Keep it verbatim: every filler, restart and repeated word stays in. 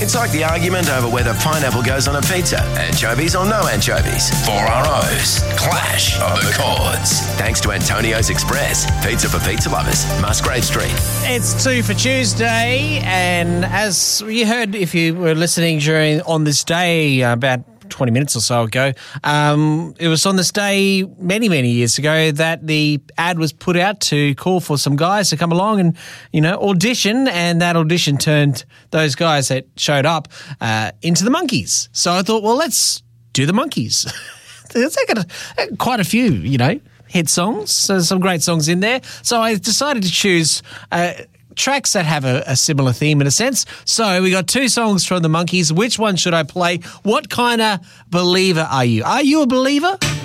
It's like the argument over whether pineapple goes on a pizza. Anchovies or no anchovies? Four R Os. Clash of the Chords. Thanks to Antonio's Express. Pizza for pizza lovers. Musgrave Street. It's two for Tuesday, and as you heard, if you were listening during on this day uh, about twenty minutes or so ago, um, it was on this day many, many years ago that the ad was put out to call for some guys to come along and, you know, audition, and that audition turned those guys that showed up uh, into the Monkees. So I thought, well, let's do the Monkees. There's got a, quite a few, you know, hit songs, so some great songs in there. So I decided to choose uh, tracks that have a, a similar theme in a sense. So we got two songs from the Monkees. Which one should I play? What kind of believer are you? Are you a believer?